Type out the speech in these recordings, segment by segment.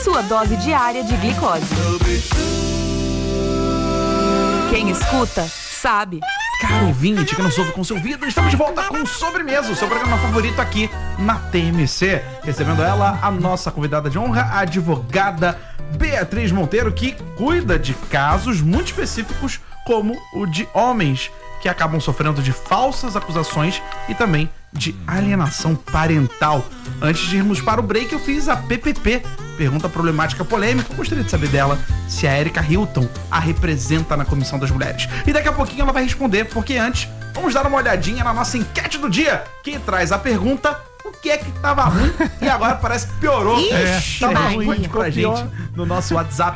sua dose diária de glicose. Quem escuta, sabe. Caro ouvinte que nos ouve com seu ouvido, estamos de volta com Sobremesa, o seu programa favorito aqui na TMC. Recebendo ela, a nossa convidada de honra, a advogada Beatriz Monteiro, que cuida de casos muito específicos, como o de homens que acabam sofrendo de falsas acusações e também de alienação parental. Antes de irmos para o break, eu fiz a PPP, pergunta problemática polêmica. Eu gostaria de saber dela se a Erika Hilton a representa na Comissão das Mulheres. E daqui a pouquinho ela vai responder, porque antes, vamos dar uma olhadinha na nossa enquete do dia, que traz a pergunta: o que é que tava ruim e agora parece que piorou. Tava ruim pra gente no nosso WhatsApp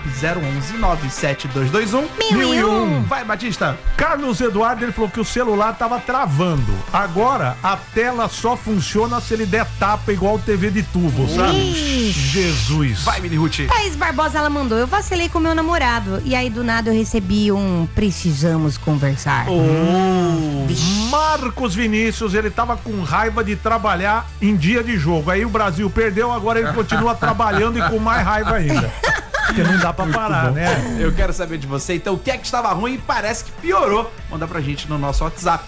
011-97221-1001. Vai, Batista. Carlos Eduardo, ele falou que o celular tava travando. Agora a tela só funciona se ele der tapa igual TV de tubo, sabe? Jesus. Vai, Mini Ruth. Thaís Barbosa, ela mandou: eu vacilei com meu namorado e aí do nada eu recebi um precisamos conversar. Marcos Vinícius, ele tava com raiva de trabalhar em dia de jogo. Aí o Brasil perdeu, agora ele continua trabalhando e com mais raiva ainda. Porque não dá pra parar, né? Eu quero saber de você, então, o que é que estava ruim e parece que piorou? Manda pra gente no nosso WhatsApp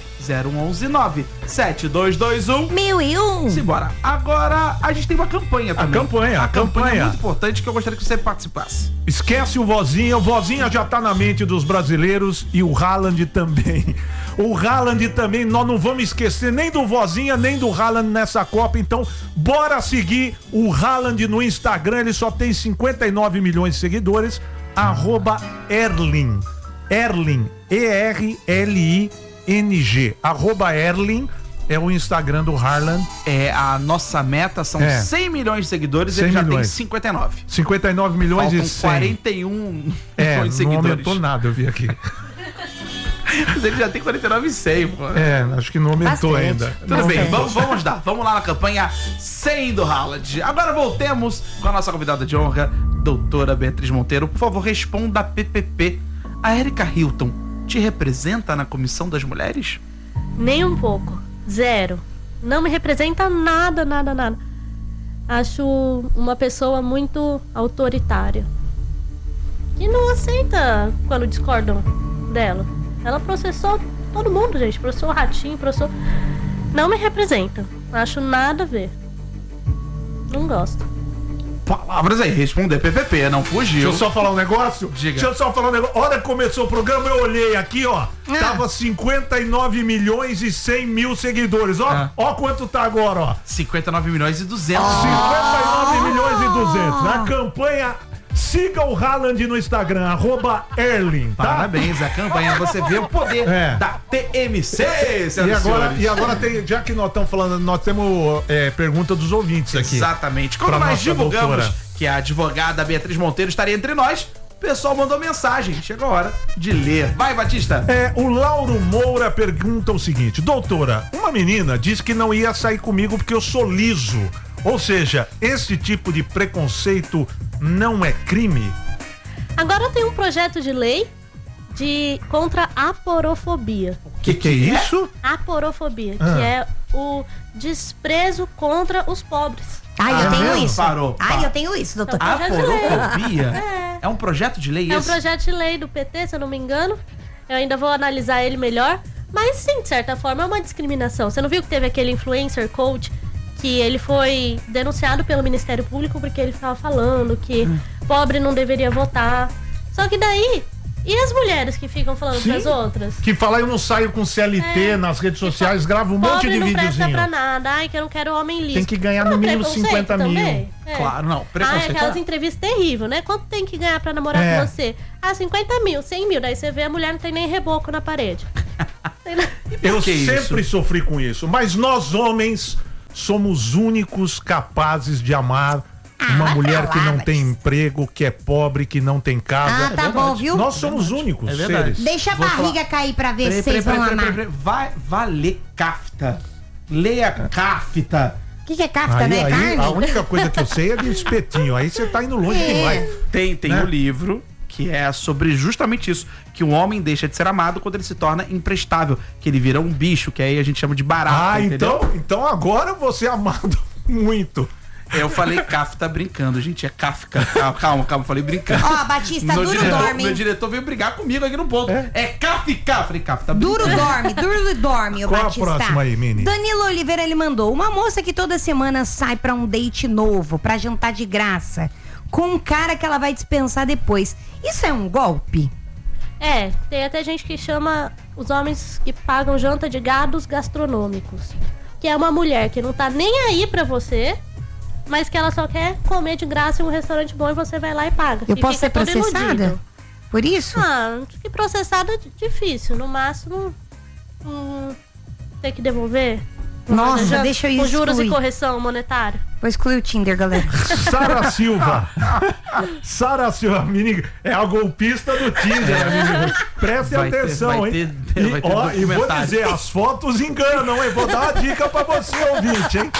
011-97221-1001. Simbora. Agora a gente tem uma campanha também. A campanha é muito importante, que eu gostaria que você participasse. Esquece o Vozinha já tá na mente dos brasileiros e o Haaland também. O Haaland também, nós não vamos esquecer nem do Vozinha, nem do Haaland nessa Copa, então bora seguir o Haaland no Instagram, ele só tem 59 milhões de seguidores, @Erling, ERLING, @Erling é o Instagram do Haaland. A nossa meta são 100 milhões de seguidores, 100 ele já milhões. tem 59. 59 milhões Faltam e 100. 41 milhões de seguidores. Não aumentou nada, eu vi aqui. Mas ele já tem 49,100, pô. Acho que não aumentou ainda. Tudo bem, vamos dar. Vamos lá na campanha 100 do Haaland. Agora voltemos com a nossa convidada de honra, doutora Beatriz Monteiro. Por favor, responda a PPP. A Erika Hilton te representa na Comissão das Mulheres? Nem um pouco. Zero. Não me representa nada. Acho uma pessoa muito autoritária. Que não aceita quando discordam dela. Ela processou todo mundo, gente. Processou o Ratinho, processou... Não me representa. Acho nada a ver. Não gosto. Palavras aí, responder PPP, não fugiu. Deixa eu só falar um negócio. Diga. Hora que começou o programa, eu olhei aqui, ó. Tava 59 milhões e 100 mil seguidores. Ó quanto tá agora, ó. 59 milhões e 200. 59 milhões e 200. Na campanha... Siga o Haaland no Instagram, @Erling, tá? Parabéns, a campanha, você vê o poder da TMC, e agora tem, já que nós estamos falando, nós temos pergunta dos ouvintes aqui. Exatamente. Quando nós divulgamos que a advogada Beatriz Monteiro estaria entre nós, o pessoal mandou mensagem. Chegou a hora de ler. Vai, Batista. O Lauro Moura pergunta o seguinte: doutora, uma menina disse que não ia sair comigo porque eu sou liso. Ou seja, esse tipo de preconceito não é crime? Agora tem um projeto de lei contra a aporofobia. O que é isso? Aporofobia, que é o desprezo contra os pobres. Eu tenho isso. Parou. Eu tenho isso, doutor. Aporofobia? É um projeto de lei É um esse? projeto de lei do PT, se eu não me engano. Eu ainda vou analisar ele melhor. Mas sim, de certa forma, é uma discriminação. Você não viu que teve aquele influencer coach que ele foi denunciado pelo Ministério Público porque ele ficava falando que pobre não deveria votar. Só que daí, e as mulheres que ficam falando pras outras? Que fala, eu não saio com CLT nas redes sociais, gravo um monte de videozinho. Pobre não presta pra nada, que eu não quero homem liso. Tem que ganhar no mínimo 50 mil. Também? Claro, não, preconceito. Aquelas entrevistas terríveis, né? Quanto tem que ganhar pra namorar com você? 50 mil, 100 mil. Daí você vê a mulher não tem nem reboco na parede. Eu sempre sofri com isso, mas nós homens somos únicos capazes de amar uma mulher que não tem emprego, que é pobre, que não tem casa. Tá bom, viu? Nós somos únicos seres. Deixa a barriga cair pra ver se vocês vão amar. Vai ler Kafta. Leia Kafta. O que é Kafta, né? Carne? A única coisa que eu sei é de espetinho. Aí você tá indo longe demais. Tem um livro que é sobre justamente isso, que o homem deixa de ser amado quando ele se torna imprestável, que ele vira um bicho, que aí a gente chama de barato, entendeu? Então agora você é amado muito. Eu falei Kafka brincando, gente. É Kafka. Calma, falei brincando. Ó, Batista, duro dorme. Meu diretor veio brigar comigo aqui no ponto. É Kafka. Falei Kafka brincando. Duro dorme, o Qual Batista. a próxima aí, Mini? Danilo Oliveira, ele mandou: uma moça que toda semana sai pra um date novo, pra jantar de graça, com um cara que ela vai dispensar depois. Isso é um golpe? Tem até gente que chama os homens que pagam janta de gados gastronômicos. Que é uma mulher que não tá nem aí pra você, mas que ela só quer comer de graça em um restaurante bom e você vai lá e paga. Eu e posso ser todo processada? iludido. Por isso? Que processada é difícil. No máximo, ter que devolver. Nossa, deixa eu com juros excluir. e correção monetária. Vou excluir o Tinder, galera. Sara Silva. Sara Silva, menina, é a golpista do Tinder, amigo. Preste atenção, hein? E vou dizer, as fotos enganam, hein? Vou dar uma dica pra você, ouvinte, hein?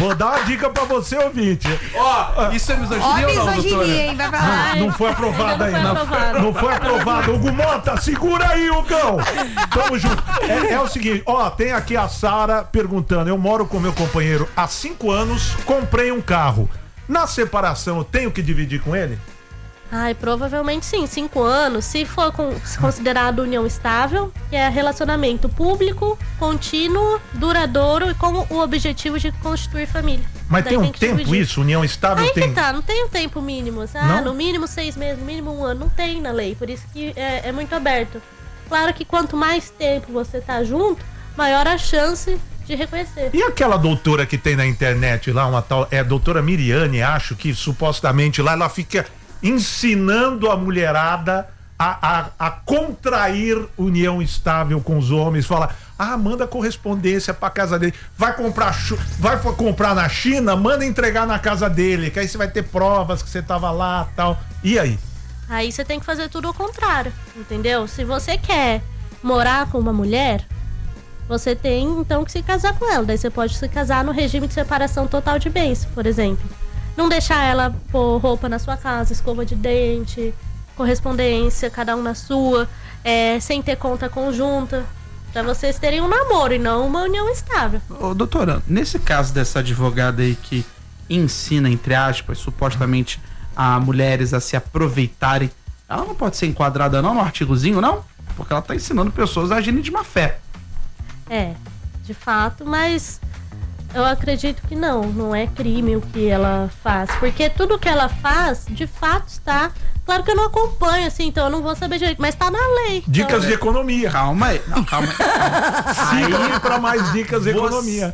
Ó, isso é misoginia ou não, doutora? Hein? Vai pra lá. Não foi aprovado ainda. Não foi aprovado. Hugo Mota, segura aí, Hugão. Tamo junto. É o seguinte, tem aqui a Sara perguntando: eu moro com meu companheiro há 5 anos, comprei um carro. Na separação, eu tenho que dividir com ele? Provavelmente sim, 5 anos. Se for considerado união estável, que é relacionamento público, contínuo, duradouro e com o objetivo de constituir família. Mas Daí tem um tempo dividir. isso? União estável Aí tem? que tá, não tem um tempo mínimo. Não? No mínimo 6 meses, no mínimo 1 ano. Não tem na lei, por isso que é muito aberto. Claro que quanto mais tempo você tá junto, maior a chance de reconhecer. E aquela doutora que tem na internet lá, uma tal, a doutora Miriane, acho que supostamente lá ela fica ensinando a mulherada a contrair união estável com os homens. Fala, manda correspondência pra casa dele. Vai comprar na China, manda entregar na casa dele, que aí você vai ter provas que você tava lá, tal. E aí? Aí você tem que fazer tudo ao contrário, entendeu? Se você quer morar com uma mulher, você tem então que se casar com ela. Daí você pode se casar no regime de separação total de bens, por exemplo. Não deixar ela pôr roupa na sua casa, escova de dente, correspondência, cada um na sua, sem ter conta conjunta, pra vocês terem um namoro e não uma união estável. Ô, doutora, nesse caso dessa advogada aí que ensina, entre aspas, supostamente a mulheres a se aproveitarem, ela não pode ser enquadrada não no artigozinho, não? Porque ela tá ensinando pessoas a agirem de má fé. De fato, mas eu acredito que não é crime o que ela faz, porque tudo que ela faz, de fato, está... Claro que eu não acompanho, assim, então eu não vou saber direito, mas tá na lei. Dicas de economia. Calma aí. Não, calma aí. Siga pra mais dicas de economia.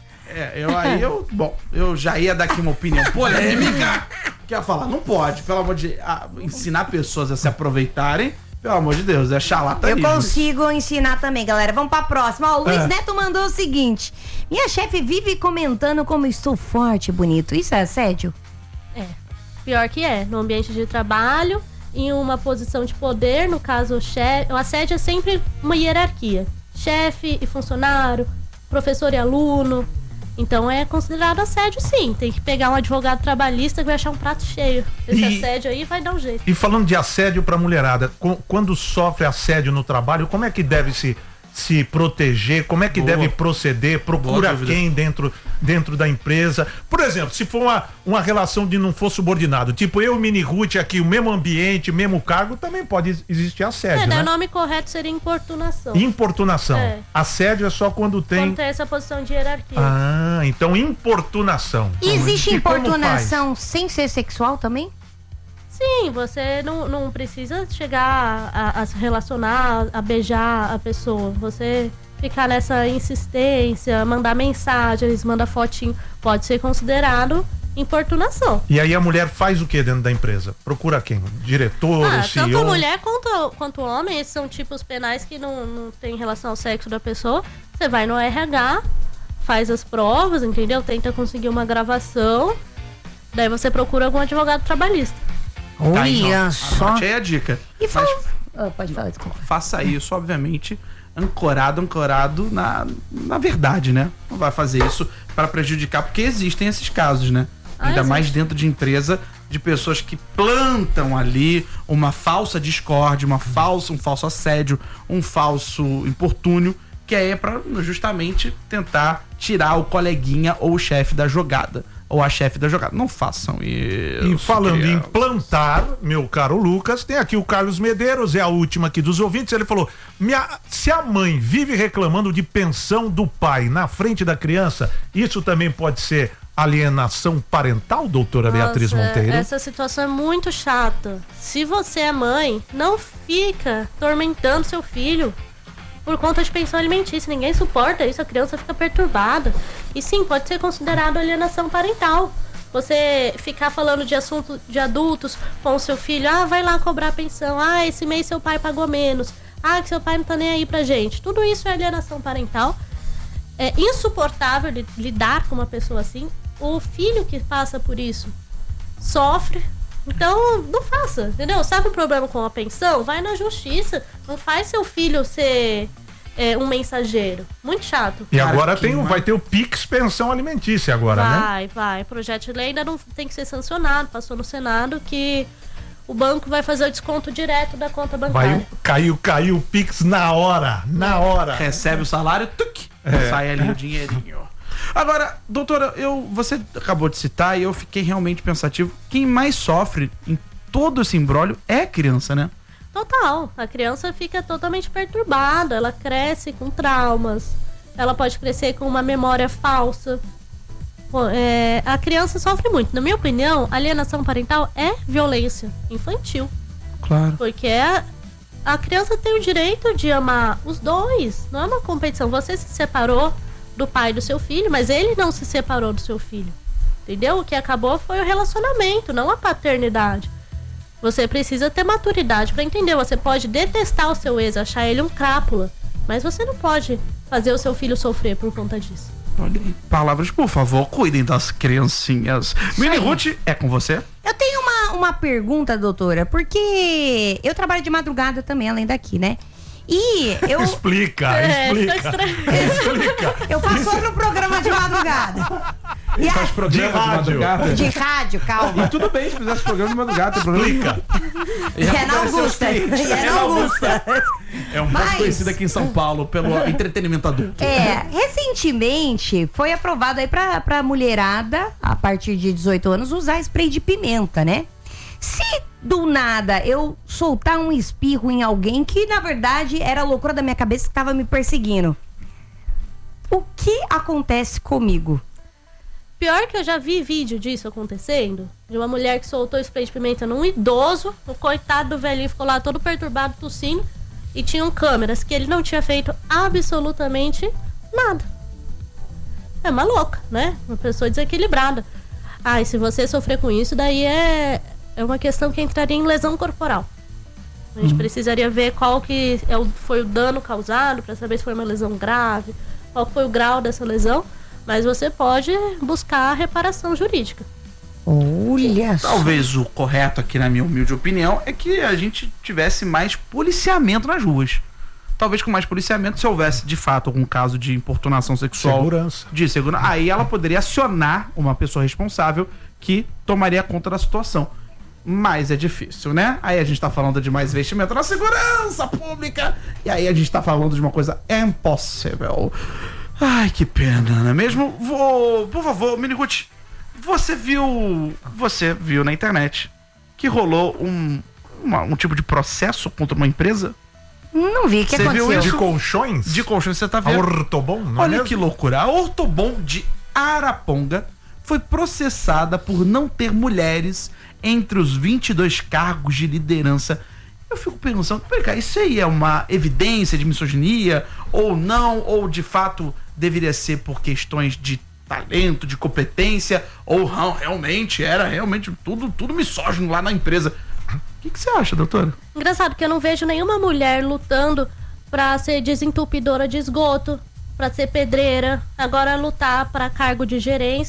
Eu já ia dar aqui uma opinião polêmica. Que ia falar, não pode, pelo amor de... ensinar pessoas a se aproveitarem, pelo amor de Deus, é charlatanismo. Eu consigo ensinar também, galera. Vamos pra próxima. O Luiz Neto mandou o seguinte: minha chefe vive comentando como estou forte e bonito. Isso é assédio? Pior que no ambiente de trabalho, em uma posição de poder, no caso o assédio é sempre uma hierarquia. Chefe e funcionário, professor e aluno. Então é considerado assédio, sim. Tem que pegar um advogado trabalhista que vai achar um prato cheio. Esse assédio aí vai dar um jeito. E falando de assédio pra mulherada, quando sofre assédio no trabalho, como é que deve se proteger? Como é que deve proceder? Procura quem dentro da empresa? Por exemplo, se for uma relação de não for subordinado, tipo eu e Mini Ruth aqui, o mesmo ambiente, mesmo cargo, também pode existir assédio, né? O nome correto seria importunação. Importunação. Assédio é só quando tem... Quando tem essa posição de hierarquia. Então importunação. E existe importunação sem ser sexual também? Sim, você não precisa chegar a se relacionar, a beijar a pessoa. Você ficar nessa insistência, mandar mensagens, mandar fotinho, pode ser considerado importunação. E aí a mulher faz o que dentro da empresa? Procura quem? Diretor, o CEO? Tanto a mulher quanto o homem, esses são tipos penais que não tem relação ao sexo da pessoa. Você vai no RH, faz as provas, entendeu? Tenta conseguir uma gravação, daí você procura algum advogado trabalhista. Olha só. Anote aí a dica. E pode falar, desculpa. Faça isso, obviamente, ancorado na verdade, né? Não vai fazer isso para prejudicar, porque existem esses casos, né? Ainda mais dentro de empresa, de pessoas que plantam ali uma falsa discórdia, um falso assédio, um falso importúnio, que é para justamente tentar tirar o coleguinha ou o chefe da jogada. ou a chefe da jogada. Não façam isso. E falando em crianças. plantar, meu caro Lucas, tem aqui o Carlos Medeiros, é a última aqui dos ouvintes. Ele falou: se a mãe vive reclamando de pensão do pai na frente da criança, isso também pode ser alienação parental, doutora Beatriz Monteiro? Essa situação é muito chata. Se você é mãe, não fica tormentando seu filho por conta de pensão alimentícia. Ninguém suporta isso, a criança fica perturbada. E sim, pode ser considerado alienação parental. Você ficar falando de assunto de adultos com o seu filho, vai lá cobrar pensão, esse mês seu pai pagou menos, que seu pai não tá nem aí pra gente. Tudo isso é alienação parental. É insuportável lidar com uma pessoa assim. O filho que passa por isso sofre. Então, não faça, entendeu? Sabe o problema com a pensão? Vai na justiça. Não faz seu filho ser um mensageiro. Muito chato. E agora vai ter o Pix Pensão Alimentícia agora, né? Vai. O projeto de lei ainda não tem que ser sancionado. Passou no Senado que o banco vai fazer o desconto direto da conta bancária. Caiu o Pix na hora. Recebe o salário, sai ali o dinheirinho. Agora, doutora, você acabou de citar e eu fiquei realmente pensativo. Quem mais sofre em todo esse imbróglio é a criança, né? Total. A criança fica totalmente perturbada. Ela cresce com traumas. Ela pode crescer com uma memória falsa. A criança sofre muito. Na minha opinião, alienação parental é violência infantil. Claro. Porque a criança tem o direito de amar os dois. Não é uma competição. Você se separou do pai do seu filho, mas ele não se separou do seu filho. Entendeu? O que acabou foi o relacionamento, não a paternidade. Você precisa ter maturidade pra entender. Você pode detestar o seu ex, achar ele um crápula, mas você não pode fazer o seu filho sofrer por conta disso. Olha, palavras, por favor, cuidem das criancinhas. Mini Ruth, é com você? Eu tenho uma pergunta, doutora, porque eu trabalho de madrugada também, além daqui, né? E eu... Explica. Eu faço outro programa de madrugada. Faz programa de madrugada? De rádio, calma. E tudo bem se fizesse programa de madrugada. Explica. É na Augusta. É um pouco conhecido aqui em São Paulo pelo entretenimento adulto. Recentemente foi aprovado aí pra mulherada, a partir de 18 anos, usar spray de pimenta, né? Se do nada eu soltar um espirro em alguém que na verdade era a loucura da minha cabeça que tava me perseguindo, o que acontece comigo? Pior que eu já vi vídeo disso acontecendo, de uma mulher que soltou spray de pimenta num idoso, o coitado do velhinho ficou lá todo perturbado, tossindo, e tinham câmeras que ele não tinha feito absolutamente nada. É uma louca, né? Uma pessoa desequilibrada. E se você sofrer com isso, daí é uma questão que entraria em lesão corporal. A gente precisaria ver qual que foi o dano causado, para saber se foi uma lesão grave, qual foi o grau dessa lesão, mas você pode buscar a reparação jurídica. Olha só. Talvez o correto aqui, na minha humilde opinião, é que a gente tivesse mais policiamento nas ruas. Talvez com mais policiamento, se houvesse de fato algum caso de importunação sexual, segurança, aí ela poderia acionar uma pessoa responsável que tomaria conta da situação. Mas é difícil, né? Aí a gente tá falando de mais investimento na segurança pública, e aí a gente tá falando de uma coisa impossível. Ai, que pena, não é mesmo? Por favor, Mini Ruth, você viu na internet que rolou um tipo de processo contra uma empresa? Não vi, o que aconteceu? Viu isso? De colchões? De colchões, você tá vendo? A Ortobon, não Olha é que loucura. A Ortobon de Araponga foi processada por não ter mulheres entre os 22 cargos de liderança. Eu fico pensando, isso aí é uma evidência de misoginia ou não, ou de fato deveria ser por questões de talento, de competência, ou realmente era tudo misógino lá na empresa. O que você acha, doutora? Engraçado que eu não vejo nenhuma mulher lutando pra ser desentupidora de esgoto, pra ser pedreira, agora lutar pra cargo de gerência.